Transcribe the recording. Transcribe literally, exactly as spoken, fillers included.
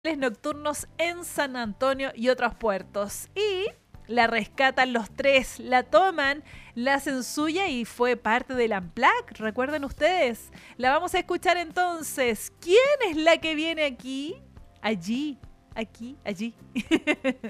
nocturnos en San Antonio y otros puertos. Y la rescatan los tres, la toman, la hacen suya y fue parte del Unplugged, ¿recuerdan ustedes? La vamos a escuchar entonces. ¿Quién es la que viene aquí? Allí, aquí, allí.